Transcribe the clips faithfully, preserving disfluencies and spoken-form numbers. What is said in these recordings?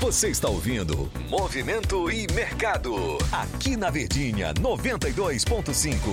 Você está ouvindo Movimento e Mercado, aqui na Verdinha noventa e dois ponto cinco.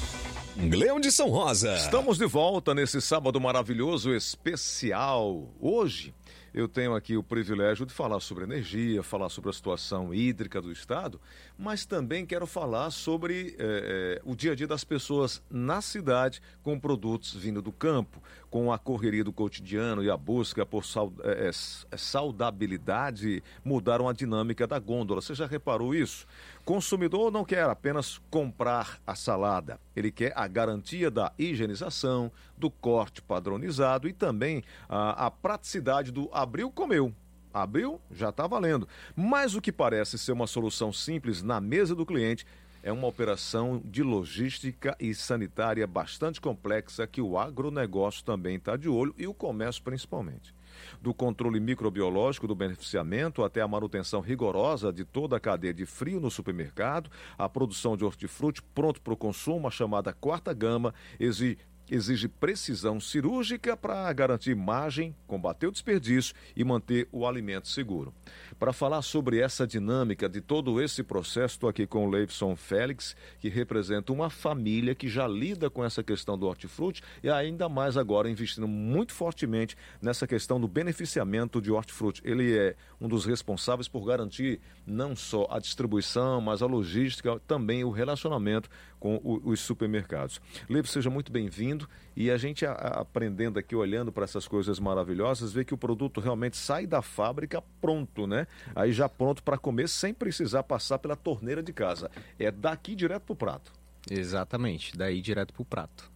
Gleudson Rosa. Estamos de volta nesse sábado maravilhoso especial. Hoje eu tenho aqui o privilégio de falar sobre energia, falar sobre a situação hídrica do estado, mas também quero falar sobre é, é, o dia a dia das pessoas na cidade com produtos vindo do campo, com a correria do cotidiano e a busca por é, é, saudabilidade mudaram a dinâmica da gôndola. Você já reparou isso? Consumidor não quer apenas comprar a salada, ele quer a garantia da higienização, do corte padronizado e também a, a praticidade do abriu, comeu. Abriu, já está valendo. Mas o que parece ser uma solução simples na mesa do cliente é uma operação de logística e sanitária bastante complexa que o agronegócio também está de olho e o comércio principalmente. Do controle microbiológico do beneficiamento até a manutenção rigorosa de toda a cadeia de frio no supermercado, a produção de hortifruti pronto para o consumo, a chamada quarta gama, exige Exige precisão cirúrgica para garantir imagem, combater o desperdício e manter o alimento seguro. Para falar sobre essa dinâmica de todo esse processo, estou aqui com o Leivson Félix, que representa uma família que já lida com essa questão do hortifruti e ainda mais agora investindo muito fortemente nessa questão do beneficiamento de hortifruti. Ele é um dos responsáveis por garantir não só a distribuição, mas a logística, também o relacionamento com o, os supermercados. Leivson, seja muito bem-vindo. E a gente a, a, aprendendo aqui, olhando para essas coisas maravilhosas, vê que o produto realmente sai da fábrica pronto, né? Aí já pronto para comer sem precisar passar pela torneira de casa. É daqui direto para o prato. Exatamente, daí direto para o prato.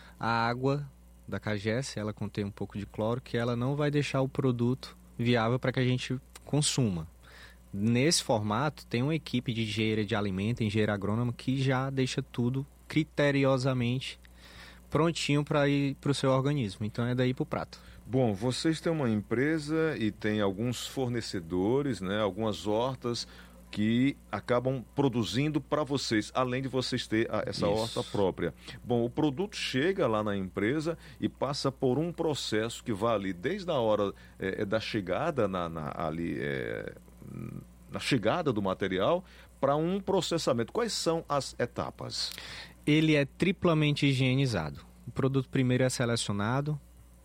A água da Cagesse, ela contém um pouco de cloro, que ela não vai deixar o produto viável para que a gente consuma. Nesse formato, tem uma equipe de engenheiro de alimento, engenheiro agrônomo, que já deixa tudo criteriosamente prontinho para ir para o seu organismo. Então é daí para o prato. Bom, vocês têm uma empresa e tem alguns fornecedores, né, algumas hortas que acabam produzindo para vocês, além de vocês ter a, essa Isso. horta própria. Bom, o produto chega lá na empresa e passa por um processo que vai ali desde a hora é, da chegada na, na, ali, é, na chegada do material para um processamento. Quais são as etapas? Ele é triplamente higienizado. O produto primeiro é selecionado,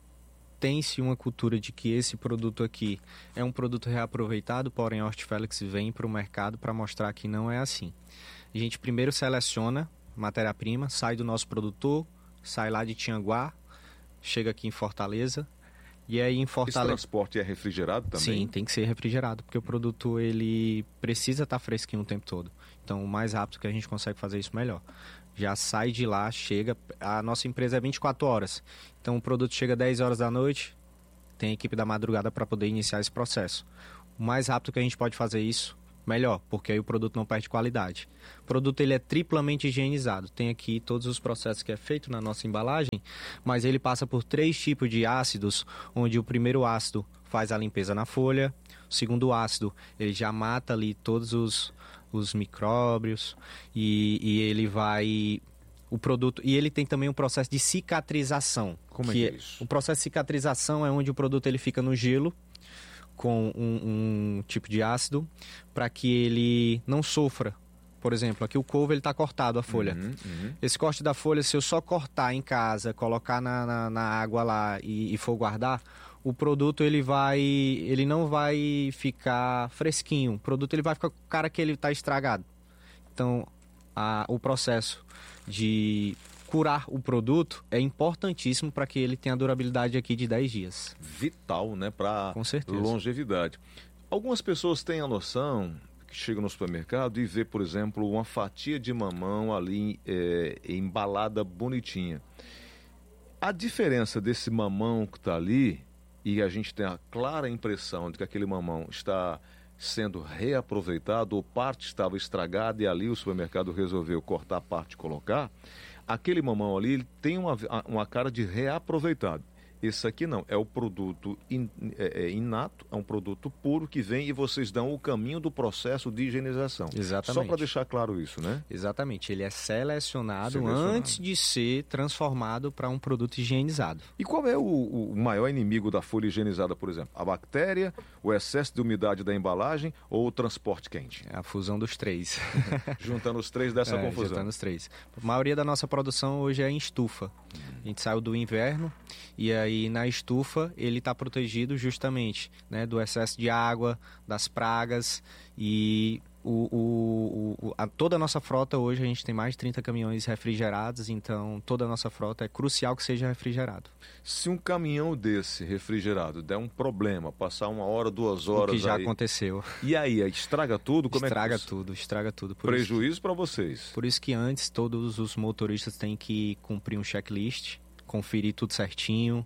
tem-se uma cultura de que esse produto aqui é um produto reaproveitado, porém a Hortifélix vem para o mercado para mostrar que não é assim. A gente primeiro seleciona matéria-prima, sai do nosso produtor, sai lá de Tianguá, chega aqui em Fortaleza, e aí em Fortaleza... Esse transporte é refrigerado também? Sim, tem que ser refrigerado, porque o produto ele precisa estar fresquinho o tempo todo. Então, o mais rápido que a gente consegue fazer isso, melhor. Já sai de lá, chega... A nossa empresa é vinte e quatro horas. Então, o produto chega dez horas da noite, tem a equipe da madrugada para poder iniciar esse processo. O mais rápido que a gente pode fazer isso, melhor, porque aí o produto não perde qualidade. O produto ele é triplamente higienizado. Tem aqui todos os processos que é feito na nossa embalagem, mas ele passa por três tipos de ácidos, onde o primeiro ácido faz a limpeza na folha, o segundo ácido ele já mata ali todos os, os micróbios e, e ele vai... O produto, e ele tem também um processo de cicatrização. Como que é, é isso? O processo de cicatrização é onde o produto ele fica no gelo com um, um tipo de ácido para que ele não sofra. Por exemplo, aqui o couve ele está cortado a folha. Uhum, uhum. Esse corte da folha, se eu só cortar em casa, colocar na, na, na água lá e, e for guardar, o produto ele vai, ele não vai ficar fresquinho. O produto ele vai ficar com a cara que ele está estragado. Então, a, o processo de curar o produto é importantíssimo para que ele tenha durabilidade aqui de dez dias. Vital, né? Para longevidade. longevidade. Algumas pessoas têm a noção que chegam no supermercado e vê, por exemplo, uma fatia de mamão ali é, embalada bonitinha. A diferença desse mamão que está ali, e a gente tem a clara impressão de que aquele mamão está sendo reaproveitado, ou parte estava estragada e ali o supermercado resolveu cortar a parte e colocar, aquele mamão ali ele tem uma, uma cara de reaproveitado. Esse aqui não, é o produto in, é, é inato, é um produto puro que vem e vocês dão o caminho do processo de higienização. Exatamente. Só para deixar claro isso, né? Exatamente, ele é selecionado, Selecionado. antes de ser transformado para um produto higienizado. E qual é o, o maior inimigo da folha higienizada, por exemplo? A bactéria, o excesso de umidade da embalagem ou o transporte quente? É a fusão dos três. Juntando os três dessa é, confusão. Juntando os três. A maioria da nossa produção hoje é em estufa. A gente saiu do inverno e aí na estufa ele está protegido justamente, né, do excesso de água, das pragas e o, o, o, a, toda a nossa frota hoje a gente tem mais de trinta caminhões refrigerados, então toda a nossa frota é crucial que seja refrigerado. Se um caminhão desse refrigerado der um problema, passar uma hora, duas horas... O que já aí, aconteceu. E aí, estraga tudo? Como estraga é que... tudo, estraga tudo. Por Prejuízo para vocês. Por isso que antes todos os motoristas têm que cumprir um checklist, conferir tudo certinho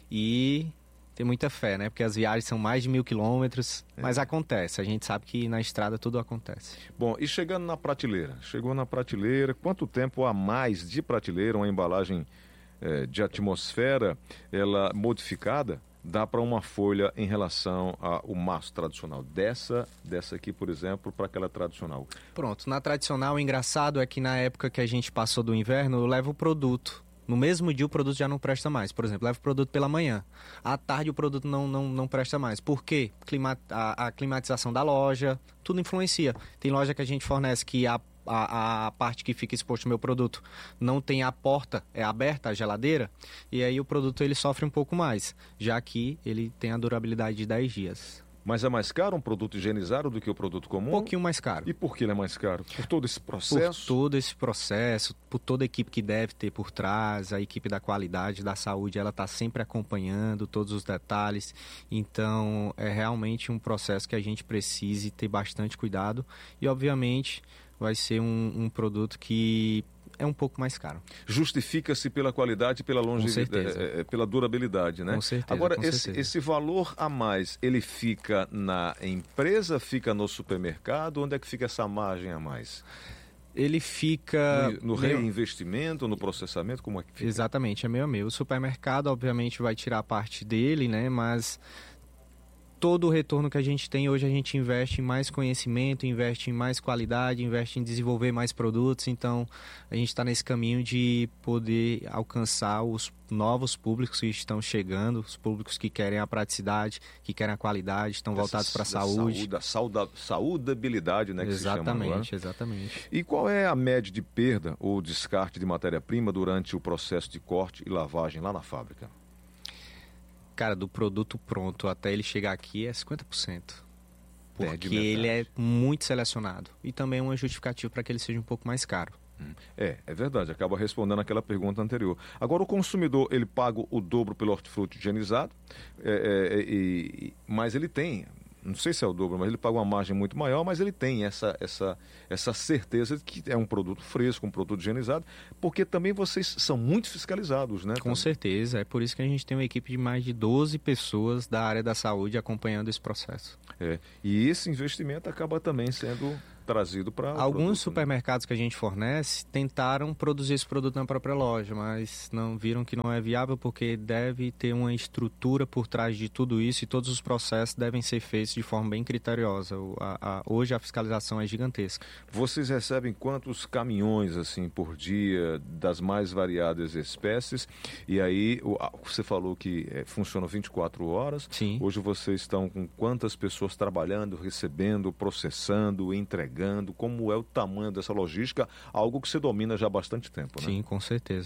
e ter muita fé, né? Porque as viagens são mais de mil quilômetros, é. mas acontece. A gente sabe que na estrada tudo acontece. Bom, e chegando na prateleira? Chegou na prateleira, quanto tempo a mais de prateleira, uma embalagem é, de atmosfera, ela modificada, dá para uma folha em relação ao maço tradicional? Dessa, dessa aqui, por exemplo, para aquela tradicional. Pronto, na tradicional, o engraçado é que na época que a gente passou do inverno, eu levo o produto. No mesmo dia o produto já não presta mais. Por exemplo, leva o produto pela manhã. À tarde o produto não, não, não presta mais. Por quê? Clima, a, a climatização da loja, tudo influencia. Tem loja que a gente fornece que a, a, a parte que fica exposto ao meu produto não tem a porta, é aberta a geladeira, e aí o produto ele sofre um pouco mais, já que ele tem a durabilidade de dez dias. Mas é mais caro um produto higienizado do que o produto comum? Um pouquinho mais caro. E por que ele é mais caro? Por todo esse processo? Por todo esse processo, por toda a equipe que deve ter por trás, a equipe da qualidade, da saúde, ela está sempre acompanhando todos os detalhes. Então, é realmente um processo que a gente precisa ter bastante cuidado. E, obviamente, vai ser um, um produto que é um pouco mais caro. Justifica-se pela qualidade e pela longevidade, é, é, pela durabilidade, né? Com certeza. Agora, com esse, certeza. esse valor a mais, ele fica na empresa, fica no supermercado? Onde é que fica essa margem a mais? Ele fica... No, no meio... reinvestimento, no processamento, como é que fica? Exatamente, é meio a meio. O supermercado, obviamente, vai tirar a parte dele, né? Mas todo o retorno que a gente tem hoje, a gente investe em mais conhecimento, investe em mais qualidade, investe em desenvolver mais produtos. Então, a gente está nesse caminho de poder alcançar os novos públicos que estão chegando, os públicos que querem a praticidade, que querem a qualidade, estão voltados para a saúde. Da sauda, saudabilidade, né? Que exatamente, se chama exatamente. E qual é a média de perda ou descarte de matéria-prima durante o processo de corte e lavagem lá na fábrica? Cara, do produto pronto até ele chegar aqui é cinquenta por cento. Porque é ele é muito selecionado. E também é uma justificativa para que ele seja um pouco mais caro. É, é verdade, acaba respondendo aquela pergunta anterior. Agora, o consumidor, ele paga o dobro pelo hortifruti higienizado, é, é, e, mas ele tem, não sei se é o dobro, mas ele paga uma margem muito maior, mas ele tem essa, essa, essa certeza de que é um produto fresco, um produto higienizado, porque também vocês são muito fiscalizados, né? Com também. certeza, é por isso que a gente tem uma equipe de mais de doze pessoas da área da saúde acompanhando esse processo. É, e esse investimento acaba também sendo trazido para... Alguns produto, supermercados, né, que a gente fornece tentaram produzir esse produto na própria loja, mas não viram que não é viável porque deve ter uma estrutura por trás de tudo isso e todos os processos devem ser feitos de forma bem criteriosa. A, a, hoje a fiscalização é gigantesca. Vocês recebem quantos caminhões assim por dia das mais variadas espécies? E aí, o, você falou que é, funciona vinte e quatro horas. Sim. Hoje vocês estão com quantas pessoas trabalhando, recebendo, processando, entregando? Como é o tamanho dessa logística? Algo que você domina já há bastante tempo, né? Sim, com certeza.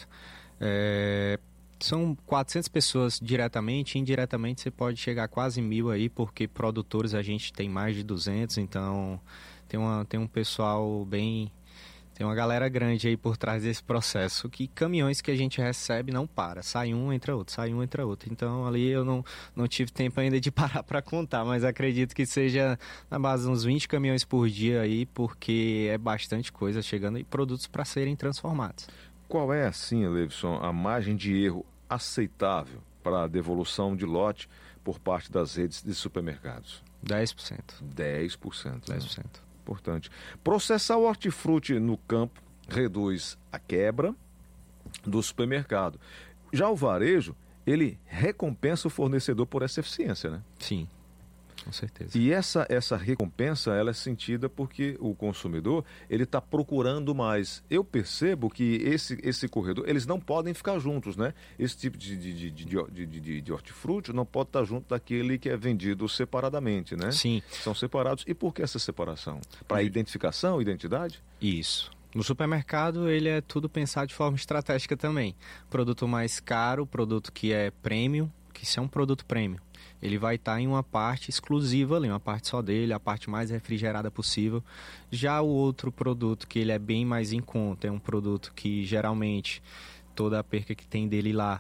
É... São quatrocentas pessoas diretamente, indiretamente você pode chegar a quase mil aí, porque produtores a gente tem mais de duzentos, então tem, uma, tem um pessoal bem... Tem uma galera grande aí por trás desse processo, que caminhões que a gente recebe não para. Sai um, entra outro, sai um, entra outro. Então ali eu não, não tive tempo ainda de parar para contar, mas acredito que seja na base de uns vinte caminhões por dia aí, porque é bastante coisa chegando e produtos para serem transformados. Qual é, assim, Levson, a margem de erro aceitável para a devolução de lote por parte das redes de supermercados? dez por cento. dez por cento. dez por cento. Né? Importante. Processar o hortifruti no campo reduz a quebra do supermercado. Já o varejo, ele recompensa o fornecedor por essa eficiência, né? Sim, com certeza. E essa, essa recompensa, ela é sentida porque o consumidor, ele está procurando mais. Eu percebo que esse, esse corredor, eles não podem ficar juntos, né? Esse tipo de, de, de, de, de, de, de hortifruti não pode estar junto daquele que é vendido separadamente, né? Sim. São separados. E por que essa separação? Para identificação, identidade? Isso. No supermercado, ele é tudo pensado de forma estratégica também. Produto mais caro, produto que é premium, que isso é um produto premium. Ele vai estar em uma parte exclusiva ali, uma parte só dele, a parte mais refrigerada possível. Já o outro produto, que ele é bem mais em conta, é um produto que geralmente toda a perca que tem dele lá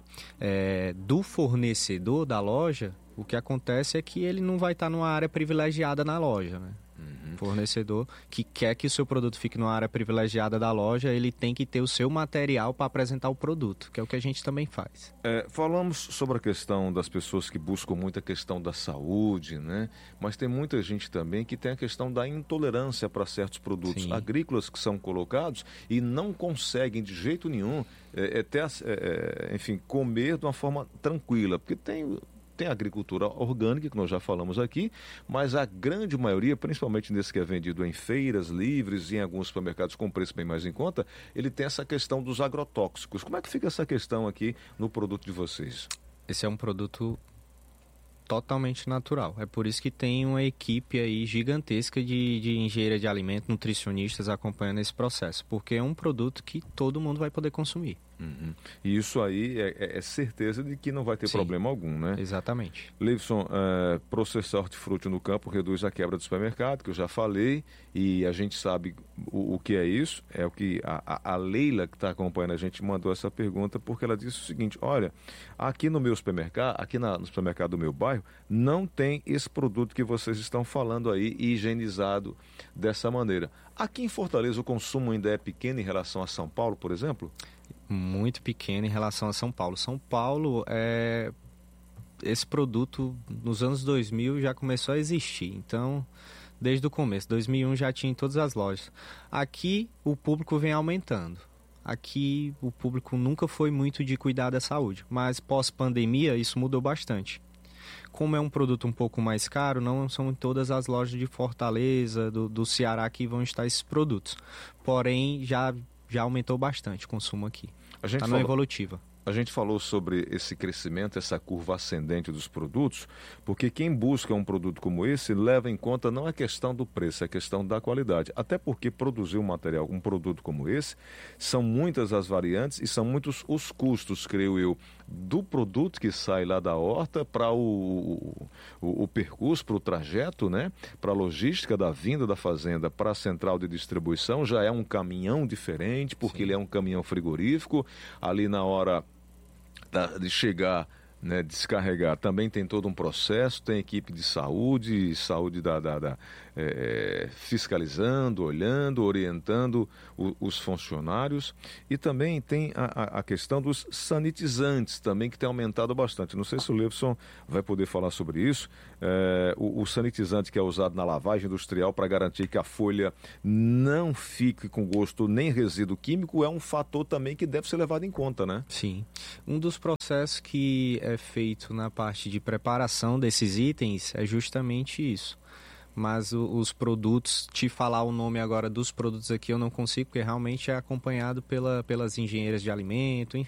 é do fornecedor da loja, o que acontece é que ele não vai estar numa área privilegiada na loja, né? Uhum. Fornecedor que quer que o seu produto fique numa área privilegiada da loja, ele tem que ter o seu material para apresentar o produto, que é o que a gente também faz. É, falamos sobre a questão das pessoas que buscam muito a questão da saúde, né? Mas tem muita gente também que tem a questão da intolerância para certos produtos Sim. agrícolas que são colocados e não conseguem de jeito nenhum é, é, ter, é, enfim, comer de uma forma tranquila, porque tem... Tem agricultura orgânica, que nós já falamos aqui, mas a grande maioria, principalmente nesse que é vendido em feiras livres e em alguns supermercados com preço bem mais em conta, ele tem essa questão dos agrotóxicos. Como é que fica essa questão aqui no produto de vocês? Esse é um produto totalmente natural. É por isso que tem uma equipe aí gigantesca de, de engenharia de alimento, nutricionistas acompanhando esse processo, porque é um produto que todo mundo vai poder consumir. Uhum. E isso aí é, é certeza de que não vai ter Sim, problema algum, né? Exatamente. Leivson, é, processar hortifruti no campo reduz a quebra do supermercado, que eu já falei, e a gente sabe o, o que é isso. É o que a, a Leila, que está acompanhando a gente, mandou essa pergunta, porque ela disse o seguinte: olha, aqui no meu supermercado, aqui na, no supermercado do meu bairro, não tem esse produto que vocês estão falando aí, higienizado dessa maneira. Aqui em Fortaleza o consumo ainda é pequeno em relação a São Paulo, por exemplo? Muito pequeno em relação a São Paulo. São Paulo, é... esse produto nos anos dois mil já começou a existir, então desde o começo, dois mil e um já tinha em todas as lojas. Aqui o público vem aumentando. Aqui o público nunca foi muito de cuidar da saúde, mas pós-pandemia isso mudou bastante. Como é um produto um pouco mais caro, não são em todas as lojas de Fortaleza, do, do Ceará que vão estar esses produtos. Porém, já, já aumentou bastante o consumo aqui. Está na evolutiva. A gente falou sobre esse crescimento, essa curva ascendente dos produtos, porque quem busca um produto como esse leva em conta não a questão do preço, a questão da qualidade. Até porque produzir um material, um produto como esse, são muitas as variantes e são muitos os custos, creio eu, do produto que sai lá da horta para o, o, o percurso, para o trajeto, né? Para a logística da vinda da fazenda para a central de distribuição, já é um caminhão diferente, porque Sim. ele é um caminhão frigorífico, ali na hora de chegar, né, descarregar, também tem todo um processo, tem equipe de saúde, saúde da, da, da é, fiscalizando, olhando, orientando o, os funcionários, e também tem a, a questão dos sanitizantes também, que tem aumentado bastante. Não sei se o Leivson vai poder falar sobre isso. É, o, o sanitizante que é usado na lavagem industrial para garantir que a folha não fique com gosto nem resíduo químico é um fator também que deve ser levado em conta, né? Sim. Um dos processos que é feito na parte de preparação desses itens é justamente isso. Mas o, os produtos, te falar o nome agora dos produtos aqui eu não consigo, porque realmente é acompanhado pela, pelas engenheiras de alimento,